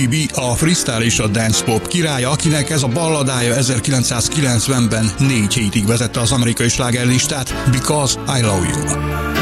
Cardi B a freestyle és a dance pop királya, akinek ez a balladája 1990-ben 4 hétig vezette az amerikai slágerlistát, Because I Love You.